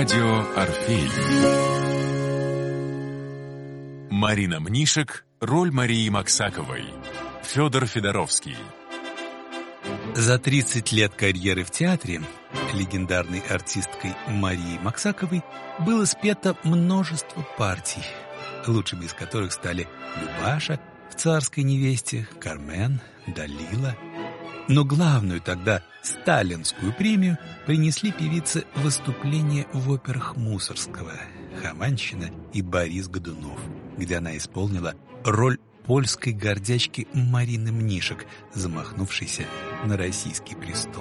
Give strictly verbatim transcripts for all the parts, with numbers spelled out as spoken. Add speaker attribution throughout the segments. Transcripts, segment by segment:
Speaker 1: Радио «Орфей». Марина Мнишек, роль Марии Максаковой. Федор Федоровский.
Speaker 2: За тридцать лет карьеры в театре легендарной артисткой Марией Максаковой было спето множество партий, лучшими из которых стали «Любаша» в «Царской невесте», «Кармен», «Далила». Но главную тогда сталинскую премию принесли певице выступления в операх Мусоргского «Хованщина» и «Борис Годунов», где она исполнила роль польской гордячки Марины Мнишек, замахнувшейся на российский престол.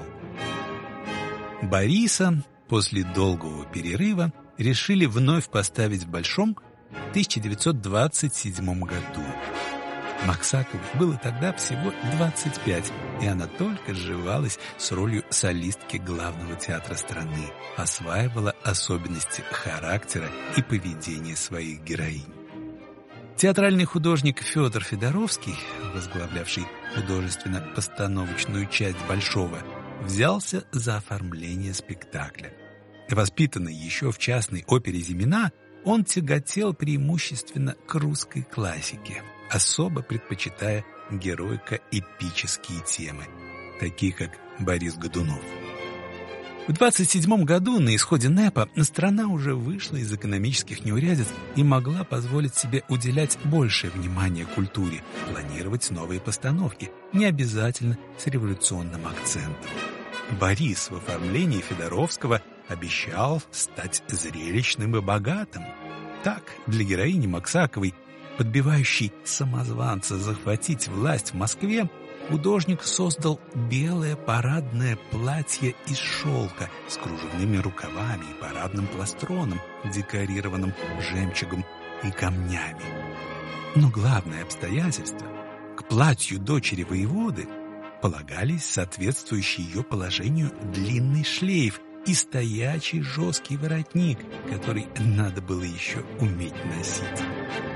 Speaker 2: Бориса после долгого перерыва решили вновь поставить в Большом тысяча девятьсот двадцать седьмом году. Максаковой было тогда всего двадцать пять, и она только сживалась с ролью солистки главного театра страны, осваивала особенности характера и поведения своих героинь. Театральный художник Федор Федоровский, возглавлявший художественно-постановочную часть Большого, взялся за оформление спектакля. Воспитанный еще в частной опере «Зимина», он тяготел преимущественно к русской классике, особо предпочитая героико-эпические темы, такие как «Борис Годунов». В двадцать седьмом году, на исходе НЭПа, страна уже вышла из экономических неурядиц и могла позволить себе уделять большее внимание культуре, планировать новые постановки, не обязательно с революционным акцентом. Борис в оформлении Федоровского обещал стать зрелищным и богатым. Так, для героини Максаковой, подбивающей самозванца захватить власть в Москве, художник создал белое парадное платье из шелка с кружевными рукавами и парадным пластроном, декорированным жемчугом и камнями. Но главное обстоятельство — к платью дочери воеводы полагались соответствующий ее положению длинный шлейф и стоячий жесткий воротник, который надо было еще уметь носить.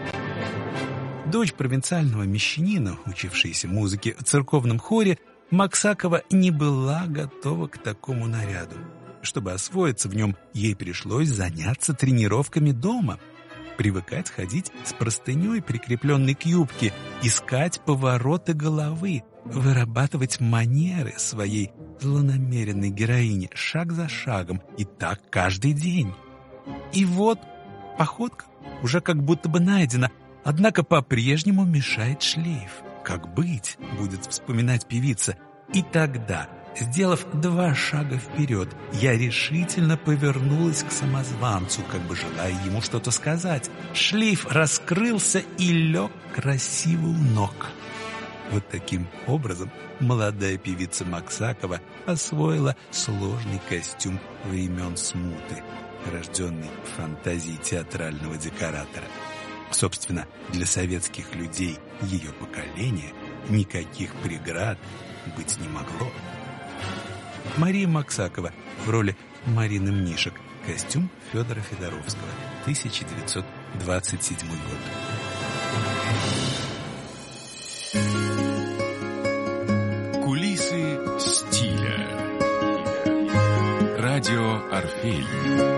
Speaker 2: Дочь провинциального мещанина, учившаяся музыке в церковном хоре, Максакова не была готова к такому наряду. Чтобы освоиться в нем, ей пришлось заняться тренировками дома, привыкать ходить с простыней, прикрепленной к юбке, искать повороты головы, вырабатывать манеры своей злонамеренной героини шаг за шагом, и так каждый день. И вот походка уже как будто бы найдена, однако по-прежнему мешает шлейф. Как быть, будет вспоминать певица. И тогда, сделав два шага вперед, я решительно повернулась к самозванцу, как бы желая ему что-то сказать. Шлейф раскрылся и лег красиво у ног. Вот таким образом молодая певица Максакова освоила сложный костюм времен смуты, рожденный в фантазии театрального декоратора. Собственно, для советских людей ее поколения никаких преград быть не могло. Мария Максакова в роли Марины Мнишек. Костюм Федора Федоровского. тысяча девятьсот двадцать седьмой год.
Speaker 1: Кулисы стиля. Радио «Орфей».